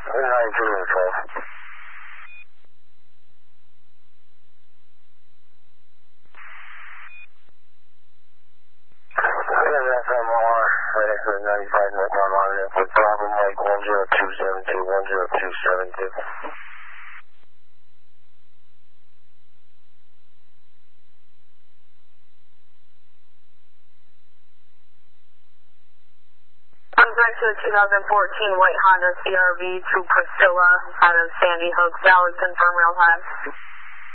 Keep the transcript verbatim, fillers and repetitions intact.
nineteen and twelve. F M R, right next to the ninety-five Milton monitor for problem like one zero two seven two, one zero two seven two. I'm back to the two thousand fourteen white Honda C R V to Priscilla out of Sandy Hook. Valid, confirm real time.